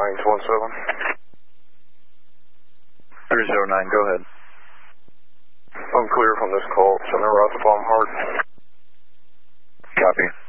Range 17. 309, go ahead. I'm clear from this call. Send the route to Palm Hard. Copy.